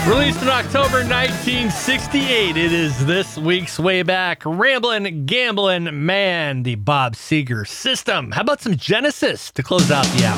Released in October 1968, it is this week's Way Back Ramblin' Gamblin' Man, the Bob Seger System. How about some Genesis to close out the hour?